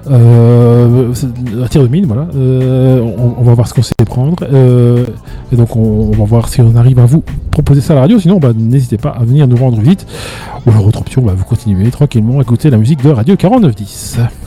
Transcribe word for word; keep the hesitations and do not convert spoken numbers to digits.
Euh, à tir de mine, voilà. Euh, on, on va voir ce qu'on sait prendre. Euh, et donc, on, on va voir si on arrive à vous proposer ça à la radio. Sinon, bah, n'hésitez pas à venir nous rendre visite. Ou alors, autre option, bah, vous continuez tranquillement à écouter la musique de Radio quarante-neuf dix.